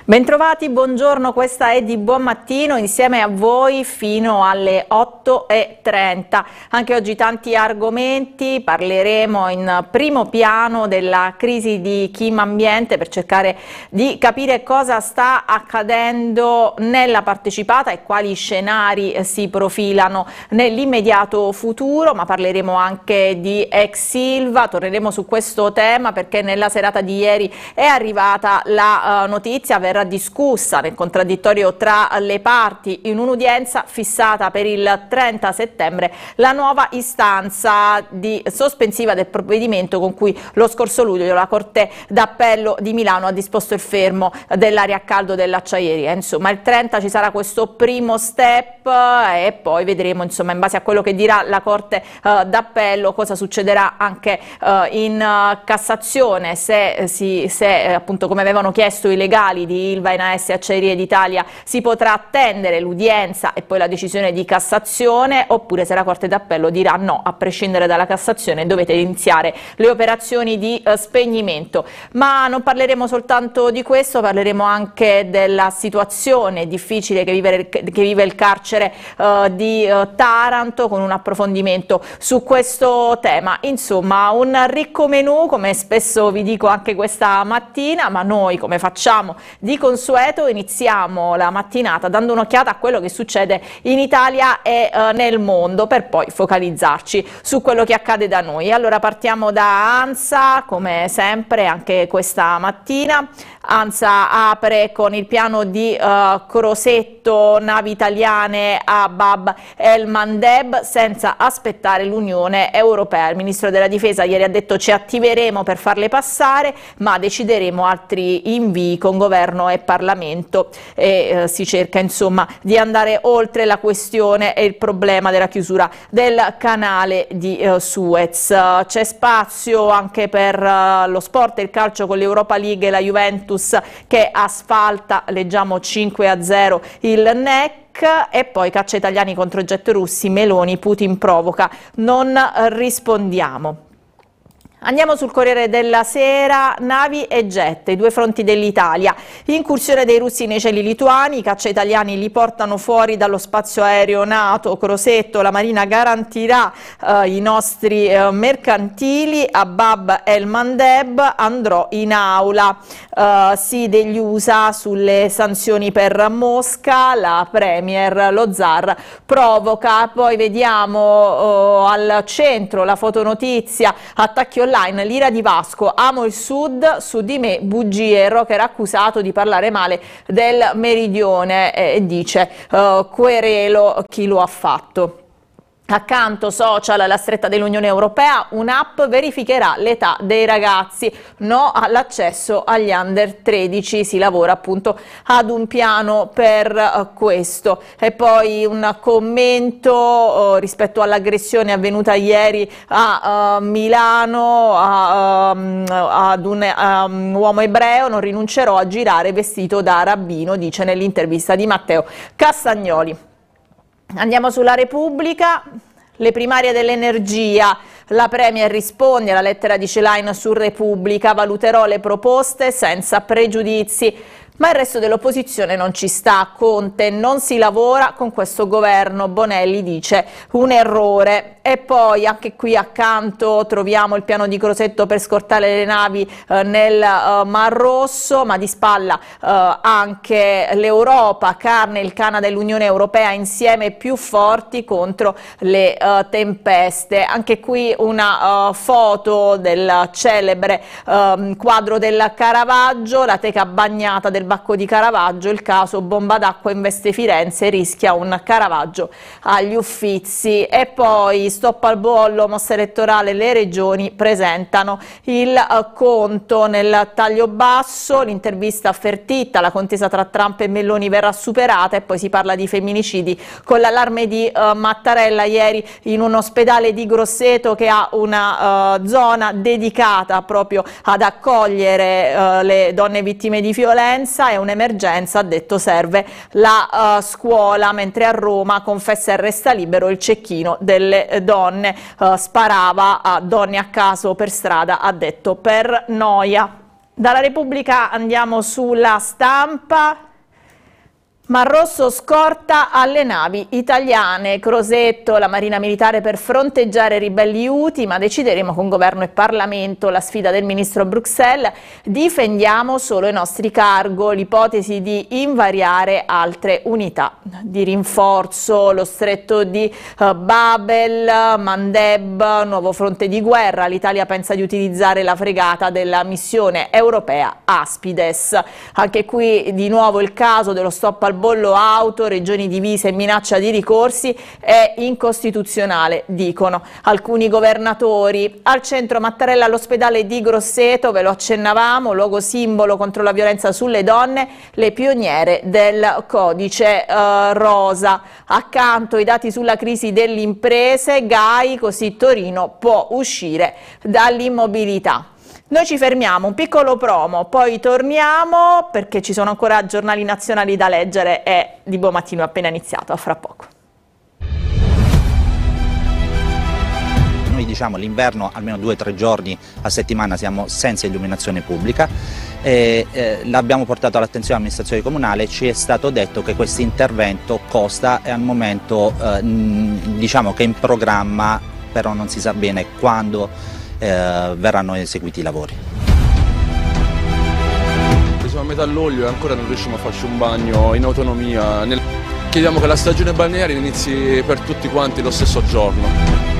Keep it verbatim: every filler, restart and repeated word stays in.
Bentrovati, buongiorno, questa è Di Buon Mattino, insieme a voi fino alle otto e trenta. Anche oggi tanti argomenti, parleremo in primo piano della crisi di Kim Ambiente per cercare di capire cosa sta accadendo nella partecipata e quali scenari si profilano nell'immediato futuro, ma parleremo anche di ex Ilva, torneremo su questo tema perché nella serata di ieri è arrivata la uh, notizia, verrà discussa nel contraddittorio tra le parti in un'udienza fissata per il trenta settembre la nuova istanza di sospensiva del provvedimento con cui lo scorso luglio la Corte d'Appello di Milano ha disposto il fermo dell'area a caldo dell'acciaieria. Insomma, il trenta ci sarà questo primo step e poi vedremo, insomma, in base a quello che dirà la Corte uh, d'Appello, cosa succederà anche uh, in uh, Cassazione, se, si, se appunto come avevano chiesto i legali di Ilva, Enaes e Acciaierie d'Italia si potrà attendere l'udienza e poi la decisione di Cassazione, oppure se la Corte d'Appello dirà no, a prescindere dalla Cassazione dovete iniziare le operazioni di uh, spegnimento. Ma non parleremo soltanto di questo, parleremo anche della situazione difficile che vive, che vive il carcere uh, di uh, Taranto, con un approfondimento su questo tema. Insomma, un ricco menù, come spesso vi dico anche questa mattina, ma noi, come facciamo di consueto, iniziamo la mattinata dando un'occhiata a quello che succede in Italia e uh, nel mondo, per poi focalizzarci su quello che accade da noi. Allora partiamo da ANSA, come sempre anche questa mattina. ANSA apre con il piano di uh, Crosetto, navi italiane a Bab el Mandeb senza aspettare l'Unione Europea. Il ministro della Difesa ieri ha detto ci attiveremo per farle passare, ma decideremo altri invii con governo e Parlamento e eh, si cerca insomma di andare oltre la questione e il problema della chiusura del canale di eh, Suez. Uh, c'è spazio anche per uh, lo sport e il calcio con l'Europa League e la Juventus che asfalta, leggiamo cinque a zero il N E C, e poi caccia italiani contro jet russi, Meloni, Putin provoca, non rispondiamo. Andiamo sul Corriere della Sera, navi e jet, i due fronti dell'Italia. Incursione dei russi nei cieli lituani, i caccia italiani li portano fuori dallo spazio aereo NATO, Crosetto, la Marina garantirà eh, i nostri eh, mercantili, a Bab el Mandeb andrò in aula. Uh, sì degli U S A sulle sanzioni per Mosca, la Premier, lo zar provoca. Poi vediamo uh, al centro la fotonotizia, attacchi online, l'ira di Vasco, amo il Sud, su di me bugie, Rocker accusato di parlare male del Meridione e eh, dice uh, querelo chi lo ha fatto. Accanto social, la stretta dell'Unione Europea, un'app verificherà l'età dei ragazzi, no all'accesso agli under tredici, si lavora appunto ad un piano per uh, questo. E poi un commento uh, rispetto all'aggressione avvenuta ieri a uh, Milano a, um, ad un um, uomo ebreo, non rinuncerò a girare vestito da rabbino, dice nell'intervista di Matteo Castagnoli. Andiamo sulla Repubblica, le primarie dell'energia, la Premier risponde alla lettera di Celain su Repubblica, valuterò le proposte senza pregiudizi. Ma il resto dell'opposizione non ci sta, Conte non si lavora con questo governo, Bonelli dice un errore. E poi anche qui accanto troviamo il piano di Crosetto per scortare le navi eh, nel eh, Mar Rosso, ma di spalla eh, anche l'Europa, carne il Canada e l'Unione Europea insieme più forti contro le eh, tempeste. Anche qui una uh, foto del celebre uh, quadro del Caravaggio, la teca bagnata del Bacco di Caravaggio, il caso bomba d'acqua investe Firenze, rischia un Caravaggio agli Uffizi. E poi stop al bollo, mossa elettorale, le regioni presentano il uh, conto nel taglio basso, l'intervista a Fertitta, la contesa tra Trump e Meloni verrà superata, e poi si parla di femminicidi con l'allarme di uh, Mattarella ieri in un ospedale di Grosseto che ha una uh, zona dedicata proprio ad accogliere uh, le donne vittime di violenza. È un'emergenza, ha detto, serve la uh, scuola, mentre a Roma confessa e resta libero il cecchino delle donne, uh, sparava a donne a caso per strada, ha detto per noia. Dalla Repubblica andiamo sulla Stampa. Mar Rosso scorta alle navi italiane, Crosetto, la Marina Militare per fronteggiare ribelli Houthi, ma decideremo con Governo e Parlamento, la sfida del ministro Bruxelles, difendiamo solo i nostri cargo, l'ipotesi di invariare altre unità di rinforzo, lo stretto di uh, Babel, Mandeb, nuovo fronte di guerra, l'Italia pensa di utilizzare la fregata della missione europea Aspides. Anche qui di nuovo il caso dello stop al bollo auto, regioni divise e minaccia di ricorsi è incostituzionale, dicono alcuni governatori. Al centro Mattarella all'ospedale di Grosseto, ve lo accennavamo, luogo simbolo contro la violenza sulle donne, le pioniere del codice eh, rosa. Accanto i dati sulla crisi delle imprese, G A I, così Torino può uscire dall'immobilità. Noi ci fermiamo, un piccolo promo, poi torniamo perché ci sono ancora giornali nazionali da leggere e Di Buon Mattino è appena iniziato, a fra poco. Noi diciamo l'inverno almeno due o tre giorni a settimana siamo senza illuminazione pubblica, e, eh, l'abbiamo portato all'attenzione dell'amministrazione comunale, ci è stato detto che questo intervento costa e al momento eh, diciamo che è in programma, però non si sa bene quando Eh, verranno eseguiti i lavori. Siamo a metà luglio e ancora non riusciamo a farci un bagno in autonomia. Nel... Chiediamo che la stagione balneare inizi per tutti quanti lo stesso giorno.